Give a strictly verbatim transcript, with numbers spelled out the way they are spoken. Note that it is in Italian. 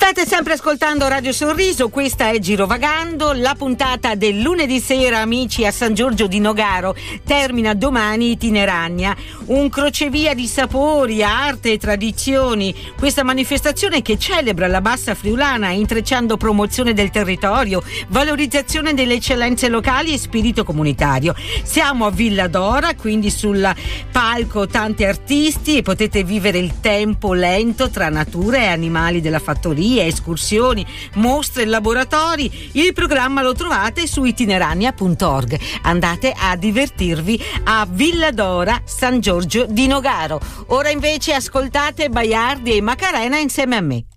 State sempre ascoltando Radio Sorriso, questa è Girovagando, la puntata del lunedì sera, amici, a San Giorgio di Nogaro. Termina domani Itinerania, un crocevia di sapori, arte e tradizioni. Questa manifestazione che celebra la Bassa Friulana, intrecciando promozione del territorio, valorizzazione delle eccellenze locali e spirito comunitario. Siamo a Villa Dora, quindi sul palco tanti artisti, e potete vivere il tempo lento tra natura e animali della fattoria, escursioni, mostre e laboratori. Il programma lo trovate su itinerania punto org. Andate a divertirvi a Villa Dora, San Giorgio di Nogaro. Ora invece ascoltate Baiardi e Macarena insieme a me.